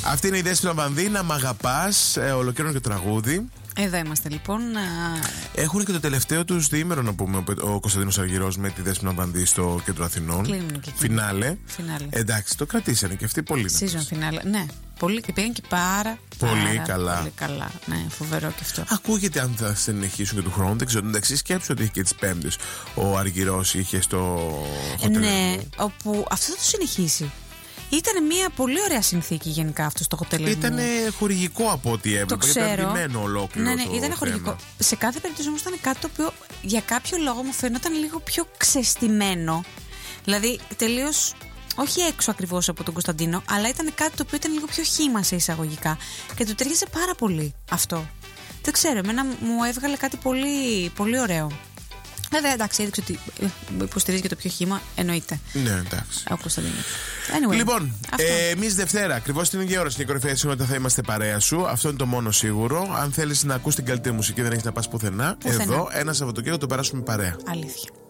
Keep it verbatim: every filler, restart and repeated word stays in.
Αυτή είναι η Δέσποινα Βανδύ, να μ' αγαπάς, ε, ολοκλήρωνε και το τραγούδι. Εδώ είμαστε λοιπόν. Έχουν και το τελευταίο του διήμερο, να πούμε, ο Κωνσταντίνος Αργυρός με τη Δέσποινα Βανδύ στο Κέντρο Αθηνών. Κλείνουν και Φινάλε. Φινάλε. Εντάξει, το κρατήσανε και αυτοί πολύ. Season φινάλε. Ναι, πολύ και πήγαν και πάρα πολύ πάρα, καλά. Πολύ καλά. Ναι, φοβερό και αυτό. Ακούγεται αν θα συνεχίσουν και του χρόνου. Δεν ξέρω. Εντάξει, σκέψου ότι είχε και τις Πέμπτες ο Αργυρός είχε στο Hotel. Ναι, όπου αυτό θα το συνεχίσει. Ήταν μια πολύ ωραία συνθήκη γενικά αυτό στο Hotel. Ήταν χορηγικό από ό,τι έβλεπα. Ήταν ντυμένο ολόκληρο. Ναι, ναι, το ήταν χορηγικό. θέμα. Σε κάθε περίπτωση όμως ήταν κάτι το οποίο για κάποιο λόγο μου φαίνονταν λίγο πιο ξεστημένο. Δηλαδή τελείως. Όχι έξω ακριβώς από τον Κωνσταντίνο, αλλά ήταν κάτι το οποίο ήταν λίγο πιο χύμα σε εισαγωγικά. Και του ταιριάζει πάρα πολύ αυτό. Δεν ξέρω, εμένα μου έβγαλε κάτι πολύ, πολύ ωραίο. Βέβαια, εντάξει, έδειξε ότι υποστηρίζει και το πιο χύμα, εννοείται. Ναι, εντάξει. Ο Κωνσταντίνος. Anyway, λοιπόν, ε, εμείς Δευτέρα, ακριβώς την ίδια ώρα στην κορυφαία της θα είμαστε παρέα σου. Αυτό είναι το μόνο σίγουρο. Αν θέλεις να ακούς την καλύτερη μουσική, δεν έχεις να πας πουθενά. πουθενά. Εδώ, ένα Σαββατοκύριακο το περάσουμε παρέα. Αλήθεια.